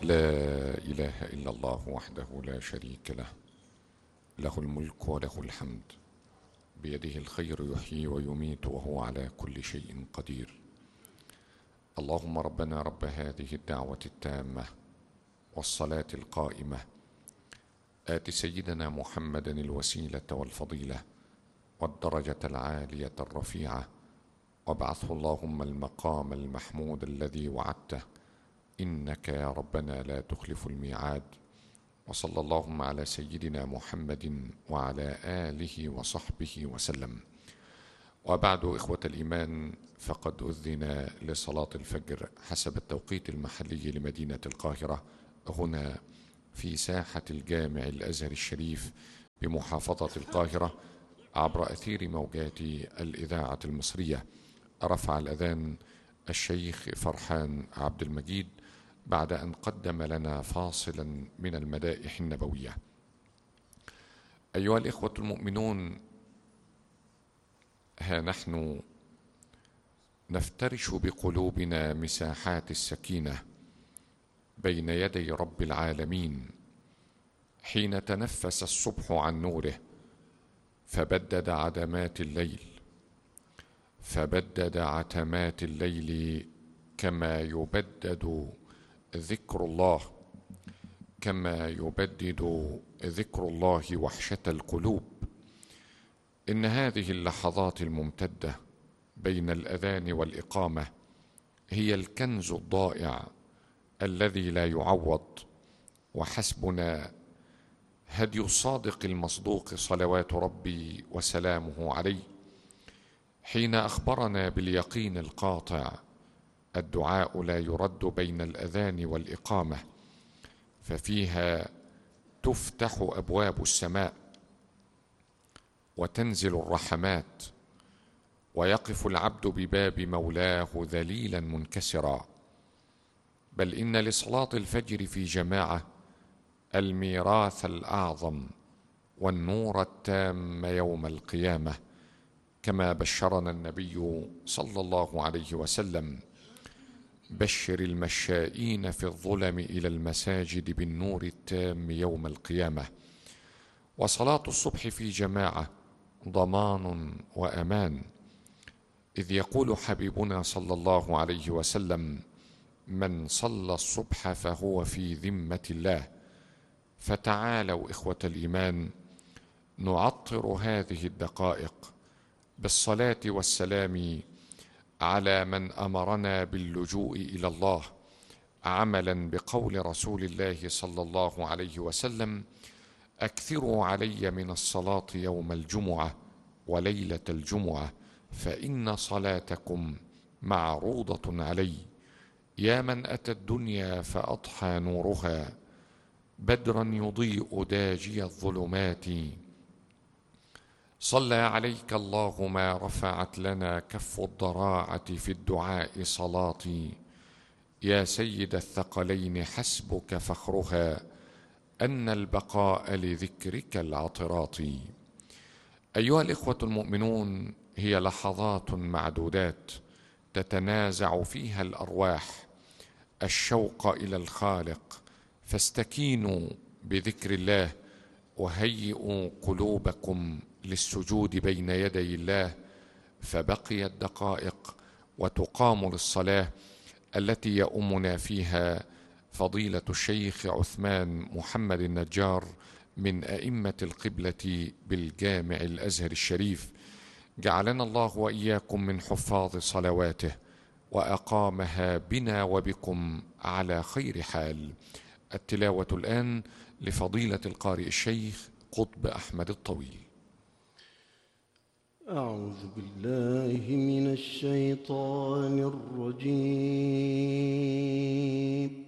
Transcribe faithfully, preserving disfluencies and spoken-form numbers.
لا إله إلا الله وحده لا شريك له، له الملك وله الحمد، بيده الخير يحيي ويميت وهو على كل شيء قدير. اللهم ربنا رب هذه الدعوة التامة والصلاة القائمة، آت سيدنا محمدا الوسيلة والفضيلة والدرجة العالية الرفيعة، وابعثه اللهم المقام المحمود الذي وعدته، إنك يا ربنا لا تخلف الميعاد. وصلى اللهم على سيدنا محمد وعلى آله وصحبه وسلم. وبعد، إخوة الإيمان، فقد أذن لصلاة الفجر حسب التوقيت المحلي لمدينة القاهرة، هنا في ساحة الجامع الأزهر الشريف بمحافظة القاهرة، عبر أثير موجات الإذاعة المصرية. رفع الأذان الشيخ فرحان عبد المجيد بعد أن قدم لنا فاصلا من المدائح النبوية. أيها الإخوة المؤمنون، ها نحن نفترش بقلوبنا مساحات السكينة بين يدي رب العالمين، حين تنفس الصبح عن نوره فبدد عدمات الليل فبدد عتمات الليل كما يبدد ذكر الله كما يبدد ذكر الله وحشة القلوب. إن هذه اللحظات الممتدة بين الأذان والإقامة هي الكنز الضائع الذي لا يعوض، وحسبنا هدي الصادق المصدوق صلوات ربي وسلامه عليه حين أخبرنا باليقين القاطع: الدعاء لا يرد بين الأذان والإقامة، ففيها تفتح أبواب السماء وتنزل الرحمات، ويقف العبد بباب مولاه ذليلا منكسرا. بل إن لصلاة الفجر في جماعة الميراث الأعظم والنور التام يوم القيامة، كما بشرنا النبي صلى الله عليه وسلم: بشر المشائين في الظلم إلى المساجد بالنور التام يوم القيامة. وصلاة الصبح في جماعة ضمان وأمان، إذ يقول حبيبنا صلى الله عليه وسلم: من صلى الصبح فهو في ذمة الله. فتعالوا إخوة الإيمان نعطر هذه الدقائق بالصلاة والسلام على من أمرنا باللجوء إلى الله، عملا بقول رسول الله صلى الله عليه وسلم: أكثروا علي من الصلاة يوم الجمعة وليلة الجمعة، فإن صلاتكم معروضة علي. يا من أتى الدنيا فأضحى نورها بدرا يضيء داجي الظلمات، صلى عليك الله ما رفعت لنا كف الضراعة في الدعاء صلاتي. يا سيد الثقلين حسبك فخرها أن البقاء لذكرك العطرات. أيها الإخوة المؤمنون، هي لحظات معدودات تتنازع فيها الأرواح الشوق إلى الخالق، فاستكينوا بذكر الله وهيئوا قلوبكم للسجود بين يدي الله. فبقيت دقائق وتقام للصلاة التي يؤمنا فيها فضيلة الشيخ عثمان محمد النجار من أئمة القبلة بالجامع الأزهر الشريف، جعلنا الله وإياكم من حفاظ صلواته وأقامها بنا وبكم على خير حال. التلاوة الآن لفضيلة القارئ الشيخ قطب أحمد الطويل. أعوذ بالله من الشيطان الرجيم.